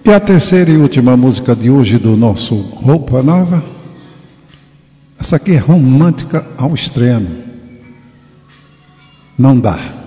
E a terceira e última música de hoje do nosso Roupa Nova, essa aqui é romântica ao extremo. Não dá.